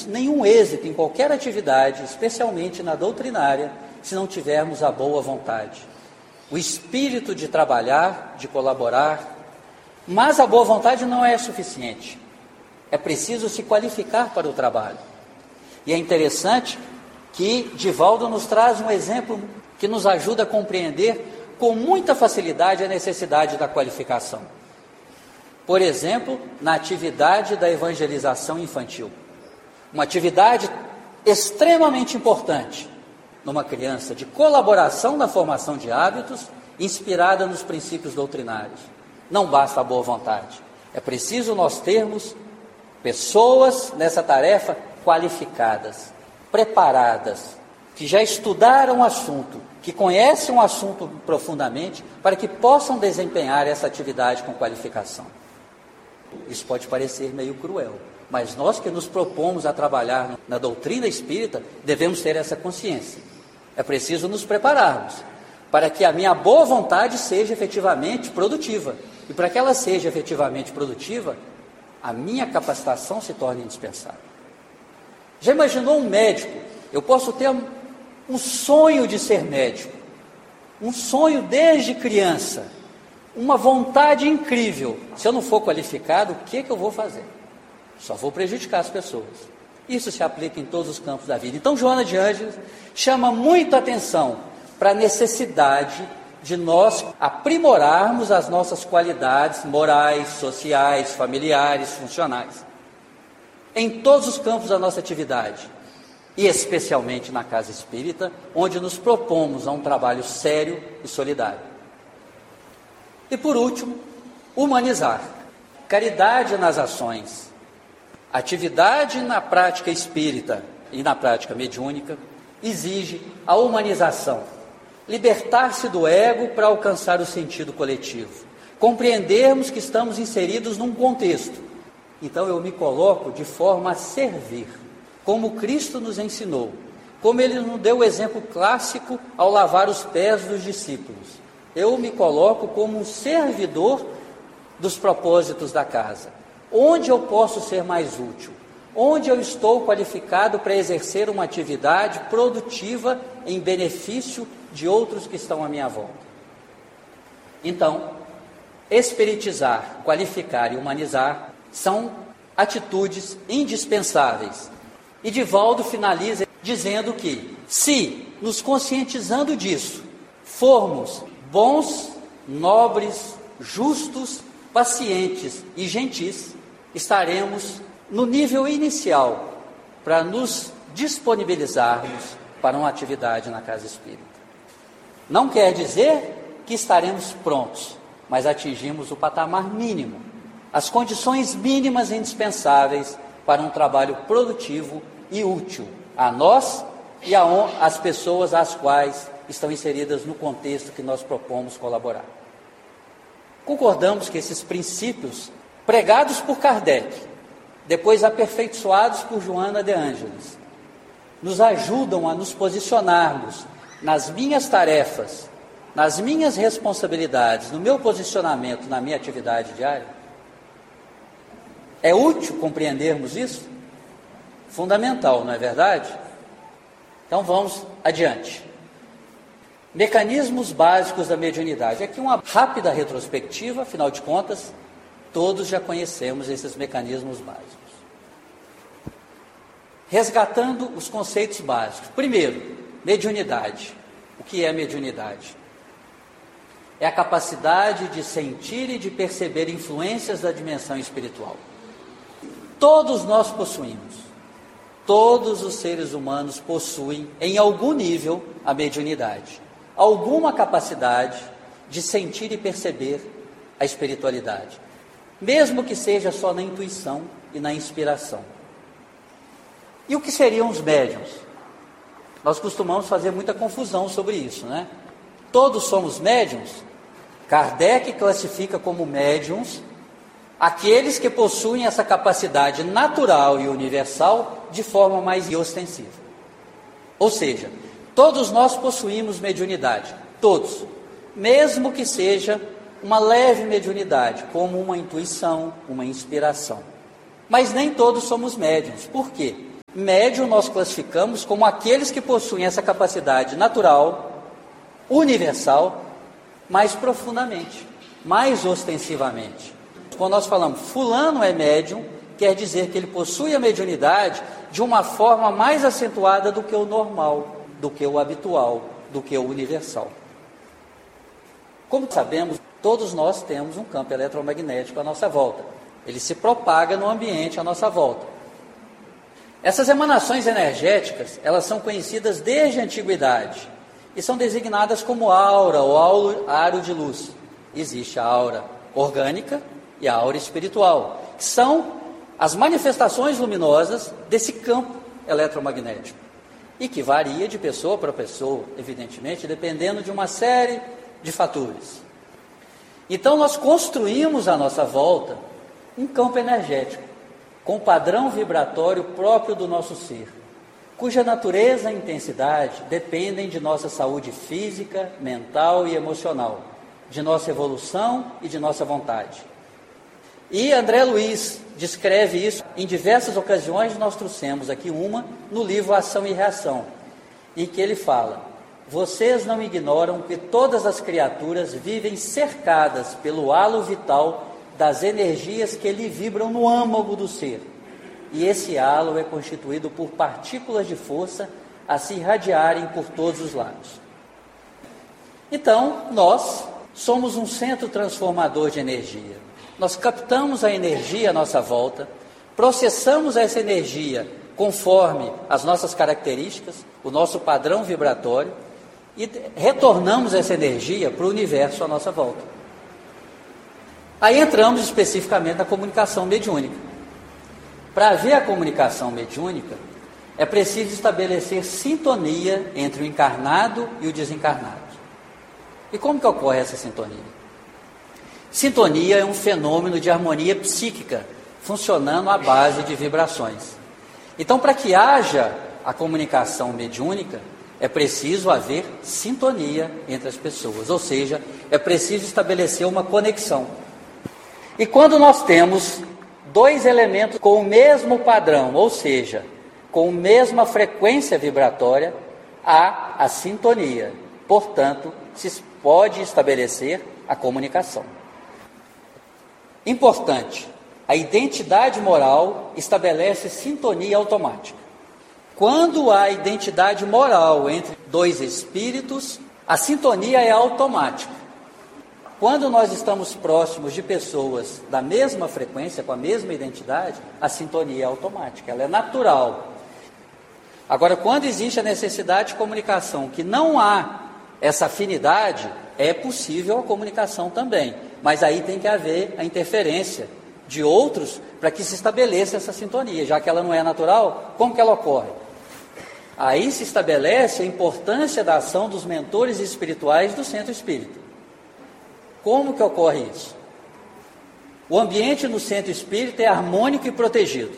teremos nenhum êxito em qualquer atividade, especialmente na doutrinária, se não tivermos a boa vontade, o espírito de trabalhar, de colaborar. Mas a boa vontade não é suficiente. É preciso se qualificar para o trabalho. E é interessante que Divaldo nos traz um exemplo que nos ajuda a compreender com muita facilidade a necessidade da qualificação. Por exemplo, na atividade da evangelização infantil. Uma atividade extremamente importante numa criança, de colaboração na formação de hábitos, inspirada nos princípios doutrinários. Não basta a boa vontade. É preciso nós termos pessoas nessa tarefa qualificadas, preparadas, que já estudaram o assunto, que conhecem o assunto profundamente, para que possam desempenhar essa atividade com qualificação. Isso pode parecer meio cruel, mas nós que nos propomos a trabalhar na doutrina espírita, devemos ter essa consciência. É preciso nos prepararmos, para que a minha boa vontade seja efetivamente produtiva. E para que ela seja efetivamente produtiva, a minha capacitação se torna indispensável. Já imaginou um médico? Eu posso ter um sonho de ser médico, um sonho desde criança, uma vontade incrível. Se eu não for qualificado, o que eu vou fazer? Só vou prejudicar as pessoas. Isso se aplica em todos os campos da vida. Então, Joana de Ângeles chama muita atenção para a necessidade de nós aprimorarmos as nossas qualidades morais, sociais, familiares, funcionais, em todos os campos da nossa atividade, e especialmente na casa espírita, onde nos propomos a um trabalho sério e solidário. E por último, humanizar. Caridade nas ações. Atividade na prática espírita e na prática mediúnica exige a humanização. Libertar-se do ego para alcançar o sentido coletivo. Compreendermos que estamos inseridos num contexto. Então eu me coloco de forma a servir, como Cristo nos ensinou, como Ele nos deu o exemplo clássico ao lavar os pés dos discípulos. Eu me coloco como um servidor dos propósitos da casa. Onde eu posso ser mais útil? Onde eu estou qualificado para exercer uma atividade produtiva em benefício de outros que estão à minha volta? Então, espiritizar, qualificar e humanizar são atitudes indispensáveis. E Divaldo finaliza dizendo que, se nos conscientizando disso, formos bons, nobres, justos, pacientes e gentis, estaremos no nível inicial para nos disponibilizarmos para uma atividade na casa espírita. Não quer dizer que estaremos prontos, mas atingimos o patamar mínimo, as condições mínimas indispensáveis para um trabalho produtivo e útil a nós e às pessoas às quais estão inseridas no contexto que nós propomos colaborar. Concordamos que esses princípios, pregados por Kardec, depois aperfeiçoados por Joana de Ângeles, nos ajudam a nos posicionarmos nas minhas tarefas, nas minhas responsabilidades, no meu posicionamento, na minha atividade diária. É útil compreendermos isso? Fundamental, não é verdade? Então vamos adiante. Mecanismos básicos da mediunidade. Aqui uma rápida retrospectiva, afinal de contas, todos já conhecemos esses mecanismos básicos. Resgatando os conceitos básicos. Primeiro, mediunidade. O que é mediunidade? É a capacidade de sentir e de perceber influências da dimensão espiritual. Todos nós possuímos. Todos os seres humanos possuem, em algum nível, a mediunidade. Alguma capacidade de sentir e perceber a espiritualidade. Mesmo que seja só na intuição e na inspiração. E o que seriam os médiuns? Nós costumamos fazer muita confusão sobre isso, né? Todos somos médiuns? Kardec classifica como médiuns aqueles que possuem essa capacidade natural e universal de forma mais ostensiva. Ou seja, todos nós possuímos mediunidade, todos, mesmo que seja uma leve mediunidade, como uma intuição, uma inspiração. Mas nem todos somos médiuns. Por quê? Médium nós classificamos como aqueles que possuem essa capacidade natural, universal, mais profundamente, mais ostensivamente. Quando nós falamos fulano é médium, quer dizer que ele possui a mediunidade de uma forma mais acentuada do que o normal, do que o habitual, do que o universal. Como sabemos, todos nós temos um campo eletromagnético à nossa volta. Ele se propaga no ambiente à nossa volta. Essas emanações energéticas, elas são conhecidas desde a antiguidade e são designadas como aura ou aro de luz. Existe a aura orgânica e a aura espiritual, que são as manifestações luminosas desse campo eletromagnético e que varia de pessoa para pessoa, evidentemente, dependendo de uma série de fatores. Então nós construímos à nossa volta um campo energético com padrão vibratório próprio do nosso ser, cuja natureza e intensidade dependem de nossa saúde física, mental e emocional, de nossa evolução e de nossa vontade. E André Luiz descreve isso em diversas ocasiões. Nós trouxemos aqui uma no livro Ação e Reação, em que ele fala: vocês não ignoram que todas as criaturas vivem cercadas pelo halo vital das energias que lhe vibram no âmago do ser. E esse halo é constituído por partículas de força a se irradiarem por todos os lados. Então, nós somos um centro transformador de energia. Nós captamos a energia à nossa volta, processamos essa energia conforme as nossas características, o nosso padrão vibratório, e retornamos essa energia para o universo à nossa volta. Aí entramos especificamente na comunicação mediúnica. Para haver a comunicação mediúnica, é preciso estabelecer sintonia entre o encarnado e o desencarnado. E como que ocorre essa sintonia? Sintonia é um fenômeno de harmonia psíquica, funcionando à base de vibrações. Então, para que haja a comunicação mediúnica, é preciso haver sintonia entre as pessoas, ou seja, é preciso estabelecer uma conexão. E quando nós temos dois elementos com o mesmo padrão, ou seja, com a mesma frequência vibratória, há a sintonia. Portanto, se pode estabelecer a comunicação. Importante, a identidade moral estabelece sintonia automática. Quando há identidade moral entre dois espíritos, a sintonia é automática. Quando nós estamos próximos de pessoas da mesma frequência, com a mesma identidade, a sintonia é automática, ela é natural. Agora, quando existe a necessidade de comunicação, que não há essa afinidade, é possível a comunicação também, mas aí tem que haver a interferência de outros para que se estabeleça essa sintonia. Já que ela não é natural, como que ela ocorre? Aí se estabelece a importância da ação dos mentores espirituais do centro espírita. Como que ocorre isso? O ambiente no centro espírita é harmônico e protegido.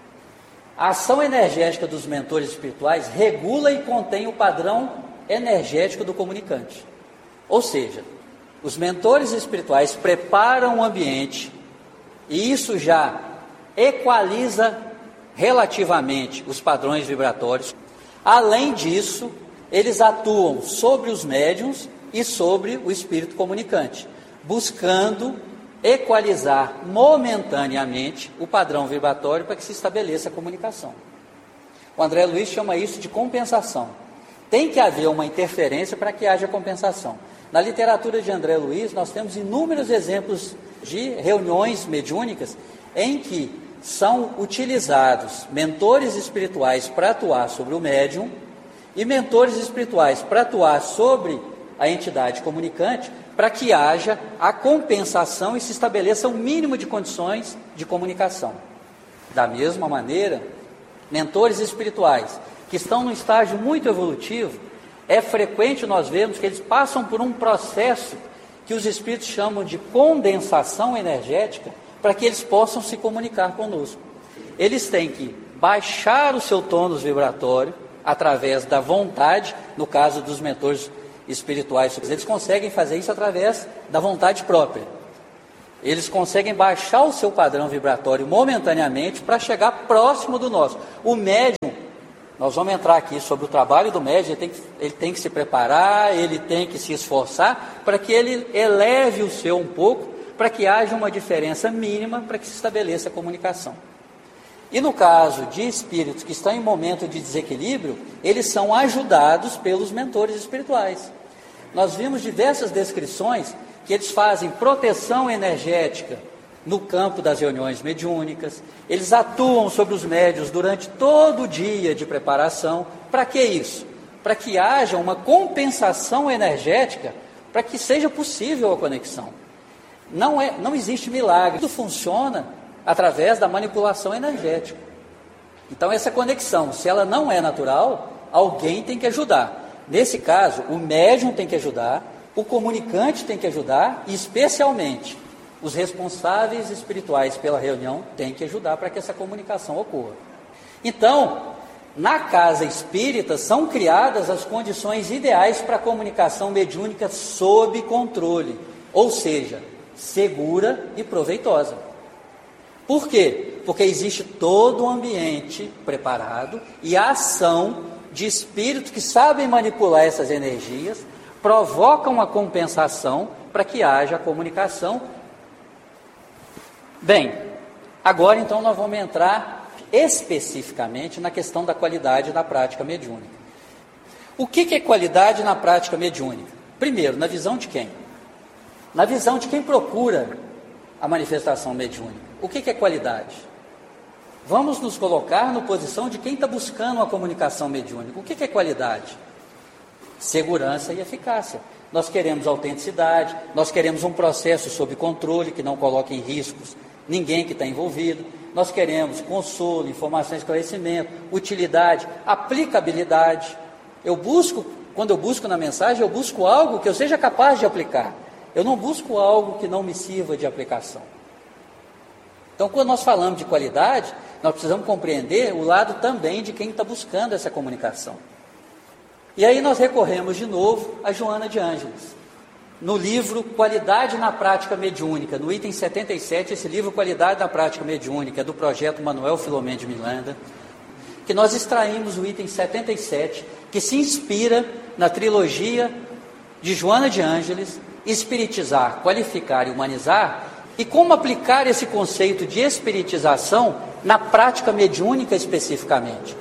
A ação energética dos mentores espirituais regula e contém o padrão energético do comunicante. Ou seja, os mentores espirituais preparam o ambiente e isso já equaliza relativamente os padrões vibratórios. Além disso, eles atuam sobre os médiuns e sobre o espírito comunicante, buscando equalizar momentaneamente o padrão vibratório para que se estabeleça a comunicação. O André Luiz chama isso de compensação. Tem que haver uma interferência para que haja compensação. Na literatura de André Luiz, nós temos inúmeros exemplos de reuniões mediúnicas em que são utilizados mentores espirituais para atuar sobre o médium e mentores espirituais para atuar sobre a entidade comunicante, para que haja a compensação e se estabeleça um mínimo de condições de comunicação. Da mesma maneira, mentores espirituais que estão num estágio muito evolutivo, é frequente nós vermos que eles passam por um processo que os espíritos chamam de condensação energética, para que eles possam se comunicar conosco. Eles têm que baixar o seu tônus vibratório através da vontade, no caso dos mentores espirituais, eles conseguem fazer isso através da vontade própria. Eles conseguem baixar o seu padrão vibratório momentaneamente para chegar próximo do nosso. O médium, nós vamos entrar aqui sobre o trabalho do médium, ele tem que se preparar, ele tem que se esforçar para que ele eleve o seu um pouco, para que haja uma diferença mínima para que se estabeleça a comunicação. E no caso de espíritos que estão em momento de desequilíbrio, eles são ajudados pelos mentores espirituais. Nós vimos diversas descrições que eles fazem proteção energética no campo das reuniões mediúnicas, eles atuam sobre os médiuns durante todo o dia de preparação. Para que isso? Para que haja uma compensação energética, para que seja possível a conexão. Não existe milagre, tudo funciona através da manipulação energética. Então essa conexão, se ela não é natural, alguém tem que ajudar. Nesse caso, o médium tem que ajudar, o comunicante tem que ajudar, e especialmente os responsáveis espirituais pela reunião têm que ajudar para que essa comunicação ocorra. Então, na casa espírita são criadas as condições ideais para a comunicação mediúnica sob controle, ou seja, segura e proveitosa. Por quê? Porque existe todo um ambiente preparado e a ação de espíritos que sabem manipular essas energias, provocam uma compensação para que haja a comunicação. Bem, agora então nós vamos entrar especificamente na questão da qualidade da prática mediúnica. O que é qualidade na prática mediúnica? Primeiro, na visão de quem? Na visão de quem procura a manifestação mediúnica. O que é qualidade? Vamos nos colocar na posição de quem está buscando a comunicação mediúnica. O que é qualidade? Segurança e eficácia. Nós queremos autenticidade, nós queremos um processo sob controle, que não coloque em riscos ninguém que está envolvido. Nós queremos consolo, informação, esclarecimento, utilidade, aplicabilidade. Quando eu busco na mensagem, eu busco algo que eu seja capaz de aplicar. Eu não busco algo que não me sirva de aplicação. Então, quando nós falamos de qualidade, nós precisamos compreender o lado também de quem está buscando essa comunicação. E aí nós recorremos de novo a Joana de Ângeles. No livro Qualidade na Prática Mediúnica, no item 77, esse livro Qualidade na Prática Mediúnica, é do projeto Manuel Filomeno de Miranda, que nós extraímos o item 77, que se inspira na trilogia de Joana de Ângeles, Espiritizar, Qualificar e Humanizar, e como aplicar esse conceito de espiritização na prática mediúnica especificamente.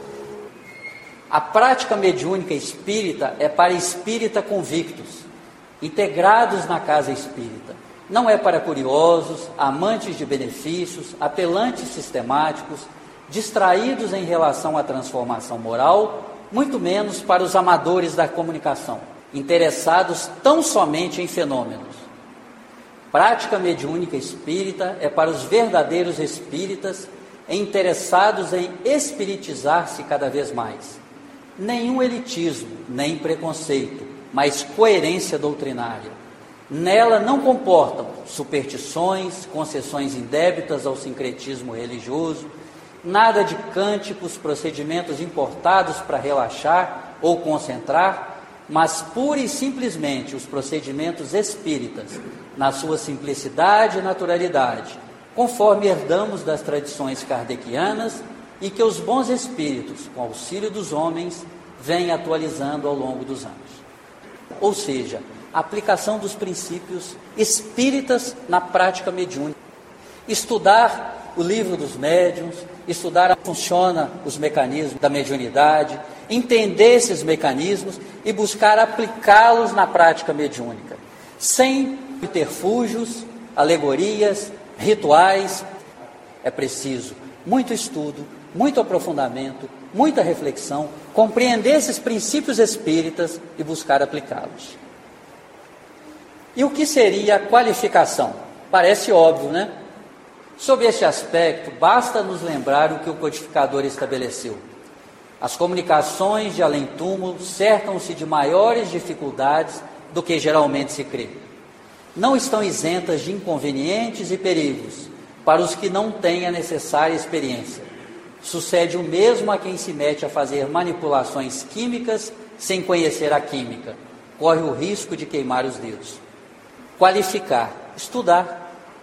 A prática mediúnica espírita é para espírita convictos, integrados na casa espírita. Não é para curiosos, amantes de benefícios, apelantes sistemáticos, distraídos em relação à transformação moral, muito menos para os amadores da comunicação, interessados tão somente em fenômenos. Prática mediúnica espírita é para os verdadeiros espíritas interessados em espiritizar-se cada vez mais. Nenhum elitismo, nem preconceito, mas coerência doutrinária. Nela não comportam superstições, concessões indébitas ao sincretismo religioso, nada de cânticos, procedimentos importados para relaxar ou concentrar, mas pura e simplesmente os procedimentos espíritas, na sua simplicidade e naturalidade, conforme herdamos das tradições kardecianas e que os bons espíritos, com auxílio dos homens, vêm atualizando ao longo dos anos. Ou seja, a aplicação dos princípios espíritas na prática mediúnica. Estudar o livro dos médiuns, estudar como funcionam os mecanismos da mediunidade, entender esses mecanismos e buscar aplicá-los na prática mediúnica, sem subterfúgios, alegorias, rituais. É preciso muito estudo, muito aprofundamento, muita reflexão, compreender esses princípios espíritas e buscar aplicá-los. E o que seria a qualificação? Parece óbvio, né? Sob este aspecto, basta nos lembrar o que o codificador estabeleceu. As comunicações de além-túmulo cercam-se de maiores dificuldades do que geralmente se crê. Não estão isentas de inconvenientes e perigos para os que não têm a necessária experiência. Sucede o mesmo a quem se mete a fazer manipulações químicas sem conhecer a química. Corre o risco de queimar os dedos. Qualificar, estudar,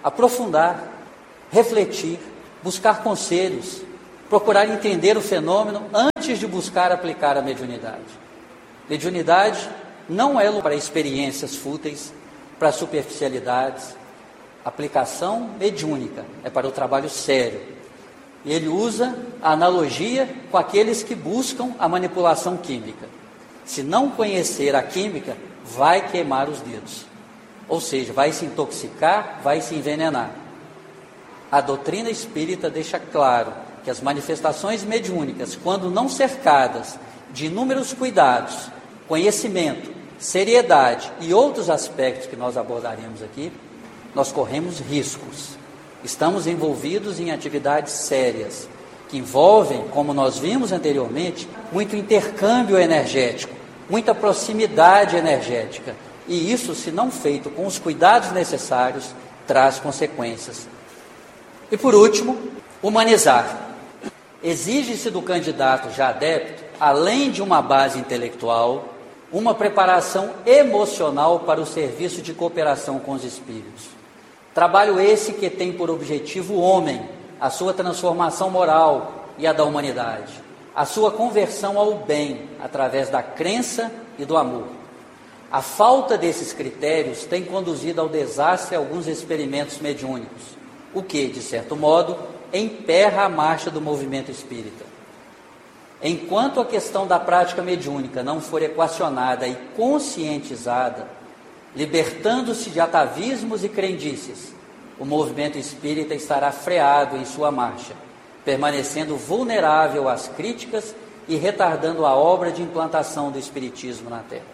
aprofundar, refletir, buscar conselhos, procurar entender o fenômeno antes de buscar aplicar a mediunidade. Mediunidade não é para experiências fúteis, para superficialidades. Aplicação mediúnica é para o trabalho sério. E ele usa a analogia com aqueles que buscam a manipulação química. Se não conhecer a química, vai queimar os dedos. Ou seja, vai se intoxicar, vai se envenenar. A doutrina espírita deixa claro que as manifestações mediúnicas, quando não cercadas de inúmeros cuidados, conhecimento, seriedade e outros aspectos que nós abordaremos aqui, nós corremos riscos. Estamos envolvidos em atividades sérias, que envolvem, como nós vimos anteriormente, muito intercâmbio energético, muita proximidade energética. E isso, se não feito com os cuidados necessários, traz consequências. E por último, humanizar. Exige-se do candidato já adepto, além de uma base intelectual, uma preparação emocional para o serviço de cooperação com os espíritos. Trabalho esse que tem por objetivo o homem, a sua transformação moral e a da humanidade, a sua conversão ao bem através da crença e do amor. A falta desses critérios tem conduzido ao desastre alguns experimentos mediúnicos, o que, de certo modo, emperra a marcha do movimento espírita. Enquanto a questão da prática mediúnica não for equacionada e conscientizada, libertando-se de atavismos e crendices, o movimento espírita estará freado em sua marcha, permanecendo vulnerável às críticas e retardando a obra de implantação do espiritismo na Terra.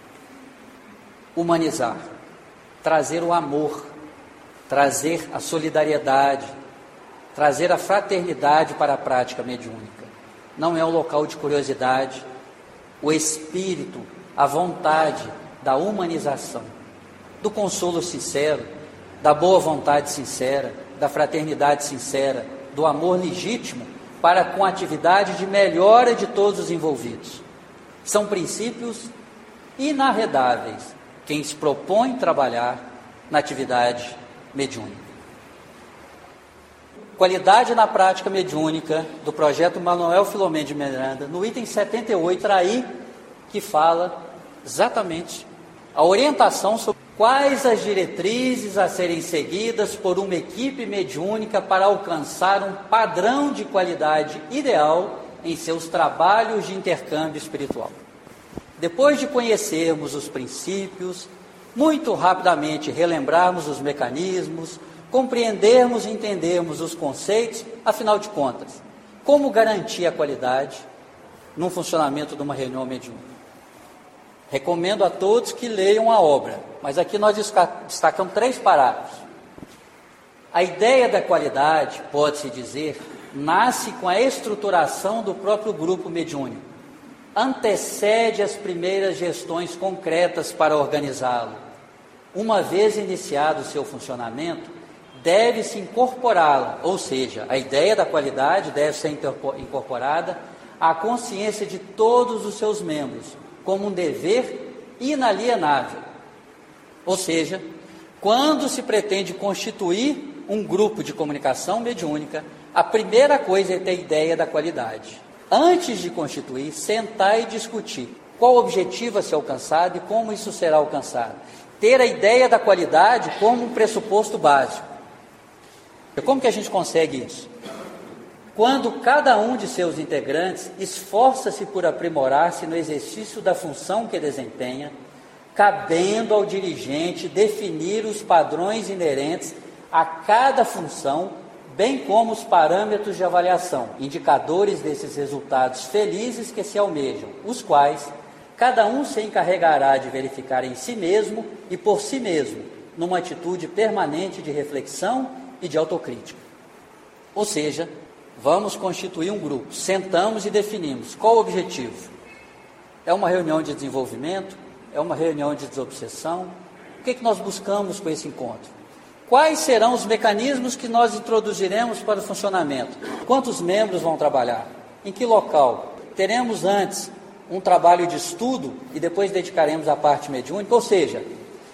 Humanizar, trazer o amor, trazer a solidariedade, trazer a fraternidade para a prática mediúnica. Não é um local de curiosidade. O espírito, a vontade da humanização, do consolo sincero, da boa vontade sincera, da fraternidade sincera, do amor legítimo para com a atividade de melhora de todos os envolvidos. São princípios inarredáveis quem se propõe trabalhar na atividade mediúnica. Qualidade na prática mediúnica do projeto Manuel Filomeno de Miranda, no item 78, aí que fala exatamente a orientação sobre quais as diretrizes a serem seguidas por uma equipe mediúnica para alcançar um padrão de qualidade ideal em seus trabalhos de intercâmbio espiritual. Depois de conhecermos os princípios, muito rapidamente relembrarmos os mecanismos, compreendermos e entendermos os conceitos, afinal de contas, como garantir a qualidade no funcionamento de uma reunião mediúnica? Recomendo a todos que leiam a obra, mas aqui nós destacamos 3 parágrafos. A ideia da qualidade, pode-se dizer, nasce com a estruturação do próprio grupo mediúnico, antecede as primeiras gestões concretas para organizá-lo. Uma vez iniciado o seu funcionamento, deve-se incorporá-la, ou seja, a ideia da qualidade deve ser incorporada à consciência de todos os seus membros, como um dever inalienável. Ou seja, quando se pretende constituir um grupo de comunicação mediúnica, a primeira coisa é ter ideia da qualidade. Antes de constituir, sentar e discutir qual o objetivo a ser alcançado e como isso será alcançado. Ter a ideia da qualidade como um pressuposto básico. Como que a gente consegue isso? Quando cada um de seus integrantes esforça-se por aprimorar-se no exercício da função que desempenha, cabendo ao dirigente definir os padrões inerentes a cada função, bem como os parâmetros de avaliação, indicadores desses resultados felizes que se almejam, os quais cada um se encarregará de verificar em si mesmo e por si mesmo, numa atitude permanente de reflexão e de autocrítica. Ou seja, vamos constituir um grupo, sentamos e definimos qual o objetivo. É uma reunião de desenvolvimento? É uma reunião de desobsessão? O que nós buscamos com esse encontro? Quais serão os mecanismos que nós introduziremos para o funcionamento? Quantos membros vão trabalhar? Em que local? Teremos antes um trabalho de estudo e depois dedicaremos à parte mediúnica? Ou seja,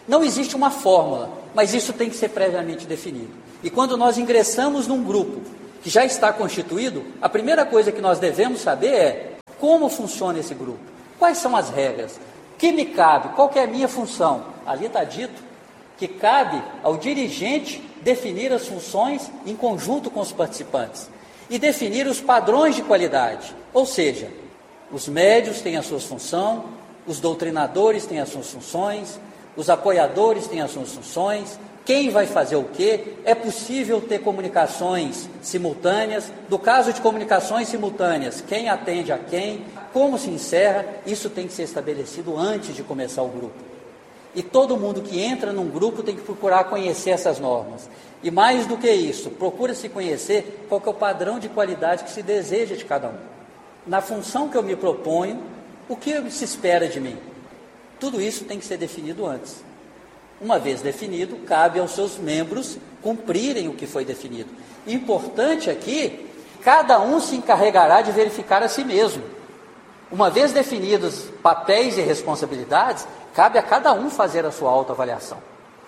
Não existe uma fórmula, mas isso tem que ser previamente definido. E quando nós ingressamos num grupo que já está constituído, a primeira coisa que nós devemos saber é como funciona esse grupo, quais são as regras, o que me cabe, qual que é a minha função. Ali está dito que cabe ao dirigente definir as funções em conjunto com os participantes e definir os padrões de qualidade, ou seja, os médios têm as suas funções, os doutrinadores têm as suas funções, os apoiadores têm as suas funções, quem vai fazer o quê, é possível ter comunicações simultâneas, no caso de comunicações simultâneas, quem atende a quem, como se encerra, isso tem que ser estabelecido antes de começar o grupo. E todo mundo que entra num grupo tem que procurar conhecer essas normas. E mais do que isso, procura se conhecer qual que é o padrão de qualidade que se deseja de cada um. Na função que eu me proponho, o que se espera de mim? Tudo isso tem que ser definido antes. Uma vez definido, cabe aos seus membros cumprirem o que foi definido. Importante aqui, cada um se encarregará de verificar a si mesmo. Uma vez definidos papéis e responsabilidades, cabe a cada um fazer a sua autoavaliação.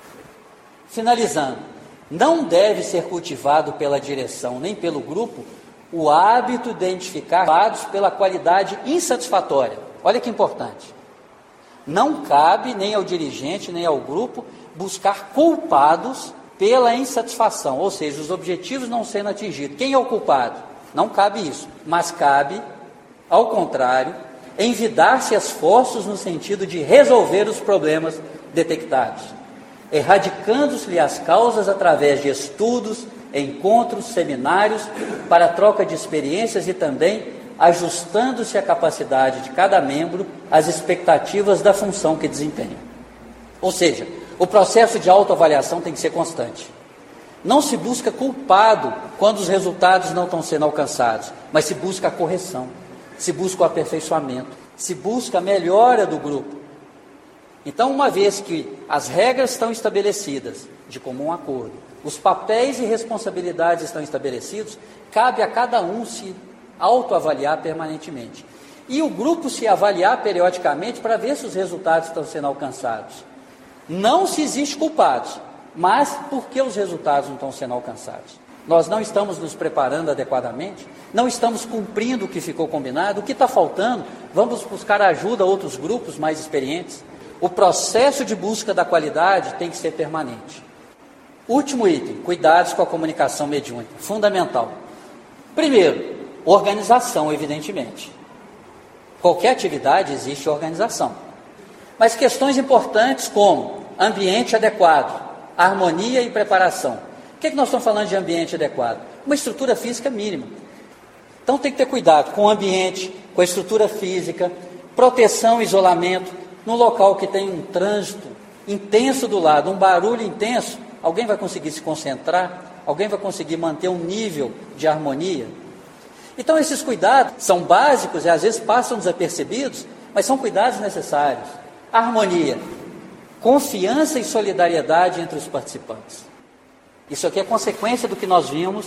Finalizando, não deve ser cultivado pela direção nem pelo grupo o hábito de identificar dados pela qualidade insatisfatória. Olha que importante. Não cabe nem ao dirigente, nem ao grupo, buscar culpados pela insatisfação, ou seja, os objetivos não sendo atingidos. Quem é o culpado? Não cabe isso, mas cabe, ao contrário, envidar-se esforços no sentido de resolver os problemas detectados, erradicando-se-lhe as causas através de estudos, encontros, seminários, para a troca de experiências e também ajustando-se a capacidade de cada membro às expectativas da função que desempenha. Ou seja, o processo de autoavaliação tem que ser constante. Não se busca culpado quando os resultados não estão sendo alcançados, mas se busca a correção, se busca o aperfeiçoamento, se busca a melhora do grupo. Então, uma vez que as regras estão estabelecidas, de comum acordo, os papéis e responsabilidades estão estabelecidos, cabe a cada um se autoavaliar permanentemente. E o grupo se avaliar periodicamente para ver se os resultados estão sendo alcançados. Não se existe culpados, mas por que os resultados não estão sendo alcançados? Nós não estamos nos preparando adequadamente, não estamos cumprindo o que ficou combinado, o que está faltando? Vamos buscar ajuda a outros grupos mais experientes. O processo de busca da qualidade tem que ser permanente. Último item, cuidados com a comunicação mediúnica, fundamental. Primeiro, organização, evidentemente. Qualquer atividade existe organização. Mas questões importantes como ambiente adequado, harmonia e preparação. O que é que nós estamos falando de ambiente adequado? Uma estrutura física mínima. Então tem que ter cuidado com o ambiente, com a estrutura física, proteção, isolamento. Num local que tem um trânsito intenso do lado, um barulho intenso, alguém vai conseguir se concentrar? Alguém vai conseguir manter um nível de harmonia? Então esses cuidados são básicos e às vezes passam desapercebidos, mas são cuidados necessários. Harmonia, confiança e solidariedade entre os participantes. Isso aqui é consequência do que nós vimos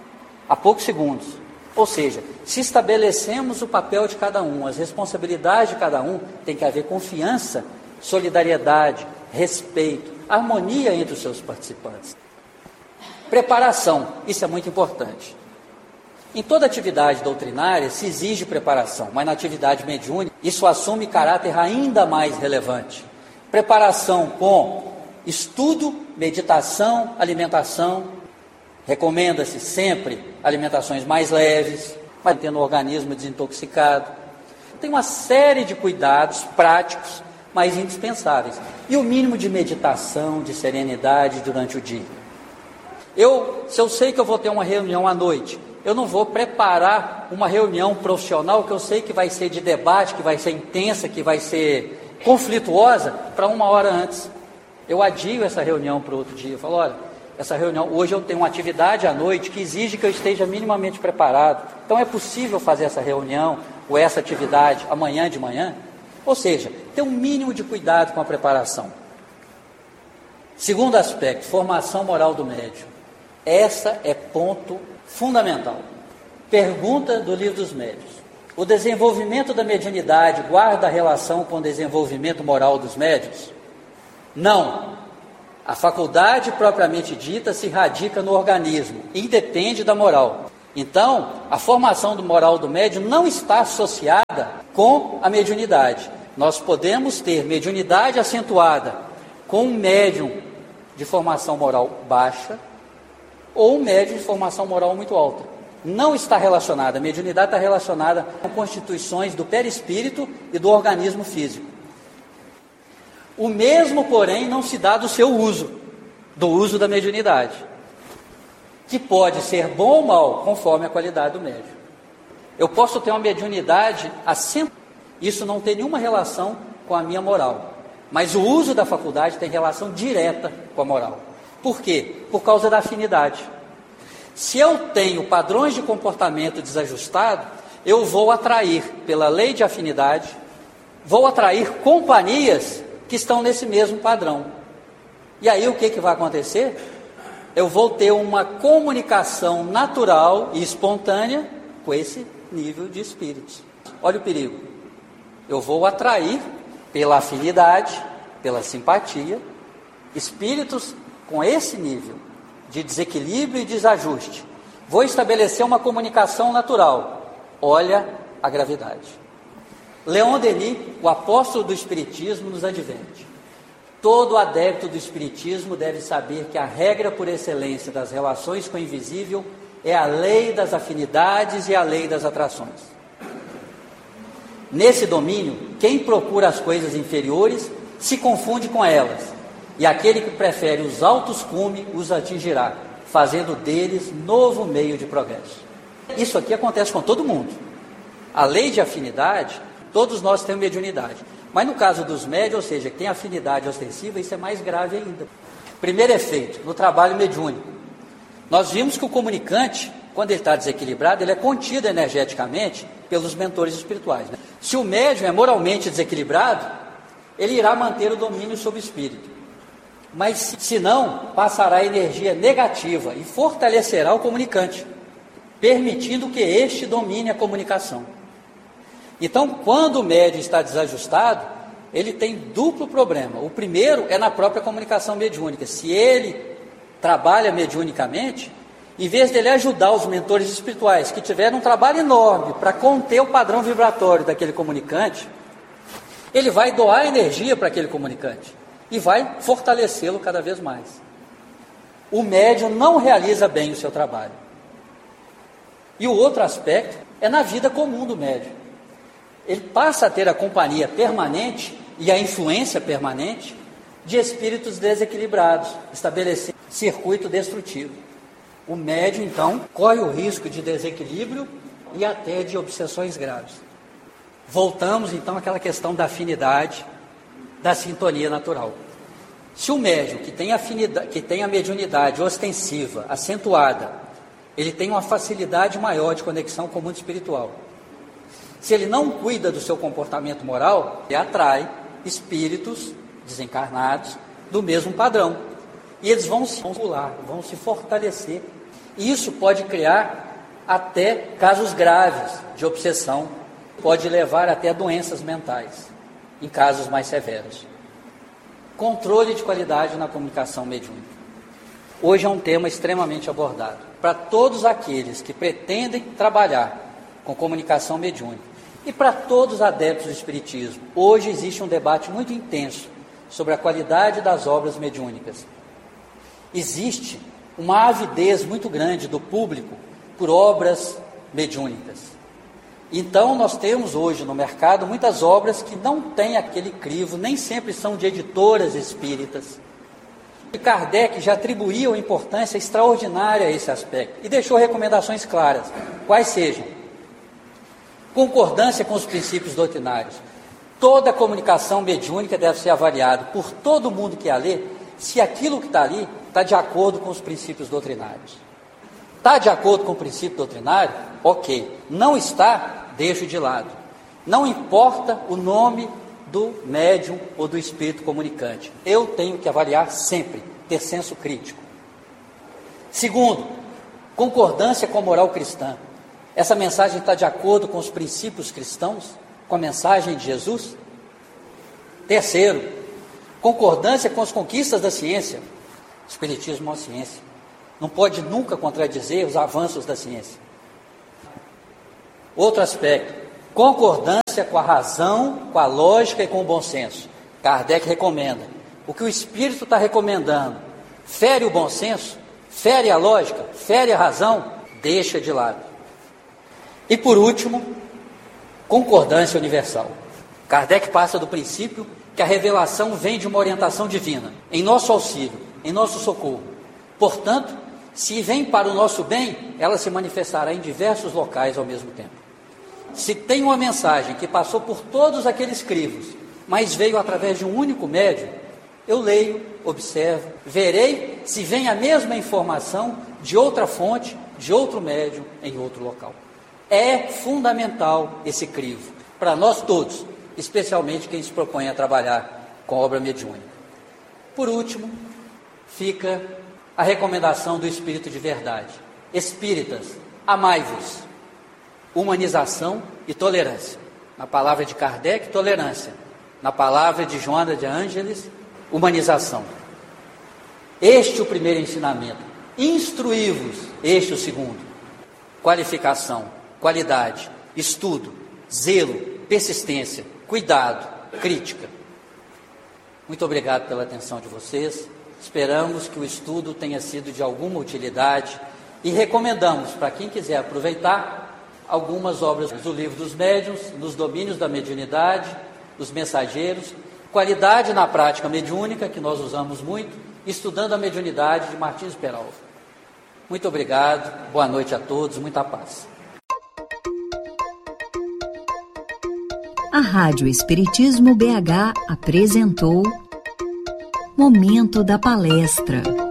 há poucos segundos. Ou seja, se estabelecemos o papel de cada um, as responsabilidades de cada um, tem que haver confiança, solidariedade, respeito, harmonia entre os seus participantes. Preparação, isso é muito importante. Em toda atividade doutrinária se exige preparação, mas na atividade mediúnica isso assume caráter ainda mais relevante. Preparação com estudo, meditação, alimentação. Recomenda-se sempre alimentações mais leves, mantendo o organismo desintoxicado. Tem uma série de cuidados práticos, mas indispensáveis. E o mínimo de meditação, de serenidade durante o dia. Se eu sei que eu vou ter uma reunião à noite, eu não vou preparar uma reunião profissional que eu sei que vai ser de debate, que vai ser intensa, que vai ser conflituosa, para 1 hora antes. Eu adio essa reunião para o outro dia. Eu falo, olha, essa reunião, hoje eu tenho uma atividade à noite que exige que eu esteja minimamente preparado. Então é possível fazer essa reunião ou essa atividade amanhã de manhã? Ou seja, ter um mínimo de cuidado com a preparação. Segundo aspecto, formação moral do médium. Essa é ponto fundamental. Pergunta do Livro dos Médiuns. O desenvolvimento da mediunidade guarda relação com o desenvolvimento moral dos médiuns? Não. A faculdade propriamente dita se radica no organismo, independe da moral. Então, a formação do moral do médium não está associada com a mediunidade. Nós podemos ter mediunidade acentuada com um médium de formação moral baixa ou um médium de formação moral muito alta. Não está relacionada, a mediunidade está relacionada com constituições do perispírito e do organismo físico. O mesmo, porém, não se dá do seu uso, do uso da mediunidade, que pode ser bom ou mal, conforme a qualidade do médium. Eu posso ter uma mediunidade acentuada, isso não tem nenhuma relação com a minha moral, mas o uso da faculdade tem relação direta com a moral. Por quê? Por causa da afinidade. Se eu tenho padrões de comportamento desajustado, eu vou atrair, pela lei de afinidade, vou atrair companhias que estão nesse mesmo padrão. E aí o que vai acontecer? Eu vou ter uma comunicação natural e espontânea com esse nível de espíritos. Olha o perigo. Eu vou atrair, pela afinidade, pela simpatia, espíritos com esse nível de desequilíbrio e desajuste. Vou estabelecer uma comunicação natural. Olha a gravidade. Leon Denis, o apóstolo do Espiritismo, nos adverte. Todo adepto do Espiritismo deve saber que a regra por excelência das relações com o invisível é a lei das afinidades e a lei das atrações. Nesse domínio, quem procura as coisas inferiores se confunde com elas, e aquele que prefere os altos cumes os atingirá, fazendo deles novo meio de progresso. Isso aqui acontece com todo mundo. A lei de afinidade, todos nós temos mediunidade. Mas no caso dos médios, ou seja, que tem afinidade ostensiva, isso é mais grave ainda. Primeiro efeito, no trabalho mediúnico. Nós vimos que o comunicante, quando ele está desequilibrado, ele é contido energeticamente pelos mentores espirituais, né? Se o médium é moralmente desequilibrado, ele irá manter o domínio sobre o espírito. Mas se não, passará energia negativa e fortalecerá o comunicante, permitindo que este domine a comunicação. Então, quando o médium está desajustado, ele tem duplo problema. O primeiro é na própria comunicação mediúnica. Se ele trabalha mediunicamente, em vez dele ajudar os mentores espirituais, que tiveram um trabalho enorme para conter o padrão vibratório daquele comunicante, ele vai doar energia para aquele comunicante e vai fortalecê-lo cada vez mais. O médium não realiza bem o seu trabalho. E o outro aspecto é na vida comum do médium. Ele passa a ter a companhia permanente e a influência permanente de espíritos desequilibrados, estabelecendo circuito destrutivo. O médium, então, corre o risco de desequilíbrio e até de obsessões graves. Voltamos, então, àquela questão da afinidade, da sintonia natural. Se o médium que tem a mediunidade ostensiva, acentuada, ele tem uma facilidade maior de conexão com o mundo espiritual. Se ele não cuida do seu comportamento moral, ele atrai espíritos desencarnados do mesmo padrão. E eles vão se vincular, vão se fortalecer. E isso pode criar até casos graves de obsessão, pode levar até a doenças mentais, em casos mais severos. Controle de qualidade na comunicação mediúnica. Hoje é um tema extremamente abordado. Para todos aqueles que pretendem trabalhar com comunicação mediúnica, e para todos os adeptos do Espiritismo, hoje existe um debate muito intenso sobre a qualidade das obras mediúnicas. Existe uma avidez muito grande do público por obras mediúnicas. Então nós temos hoje no mercado muitas obras que não têm aquele crivo, nem sempre são de editoras espíritas. E Kardec já atribuiu importância extraordinária a esse aspecto e deixou recomendações claras, quais sejam: concordância com os princípios doutrinários. Toda comunicação mediúnica deve ser avaliada por todo mundo que a lê, se aquilo que está ali está de acordo com os princípios doutrinários. Está de acordo com o princípio doutrinário? Ok. Não está? Deixo de lado. Não importa o nome do médium ou do espírito comunicante. Eu tenho que avaliar sempre, ter senso crítico. Segundo, concordância com a moral cristã. Essa mensagem está de acordo com os princípios cristãos, com a mensagem de Jesus? Terceiro, concordância com as conquistas da ciência. O espiritismo é uma ciência. Não pode nunca contradizer os avanços da ciência. Outro aspecto, concordância com a razão, com a lógica e com o bom senso. Kardec recomenda. O que o espírito está recomendando fere o bom senso, fere a lógica, fere a razão, deixa de lado. E por último, concordância universal. Kardec passa do princípio que a revelação vem de uma orientação divina, em nosso auxílio, em nosso socorro. Portanto, se vem para o nosso bem, ela se manifestará em diversos locais ao mesmo tempo. Se tem uma mensagem que passou por todos aqueles crivos, mas veio através de um único médium, eu leio, observo, verei se vem a mesma informação de outra fonte, de outro médium, em outro local. É fundamental esse crivo, para nós todos, especialmente quem se propõe a trabalhar com obra mediúnica. Por último, fica a recomendação do Espírito de Verdade. Espíritas, amai-vos. Humanização e tolerância. Na palavra de Kardec, tolerância. Na palavra de Joana de Ângeles, humanização. Este é o primeiro ensinamento. Instruí-vos. Este é o segundo. Qualificação, qualidade, estudo, zelo, persistência, cuidado, crítica. Muito obrigado pela atenção de vocês. Esperamos que o estudo tenha sido de alguma utilidade e recomendamos para quem quiser aproveitar algumas obras do Livro dos Médiuns, nos domínios da mediunidade, dos mensageiros, Qualidade na Prática Mediúnica, que nós usamos muito, Estudando a Mediunidade, de Martins Peralva. Muito obrigado, boa noite a todos, muita paz. A Rádio Espiritismo BH apresentou Momento da Palestra.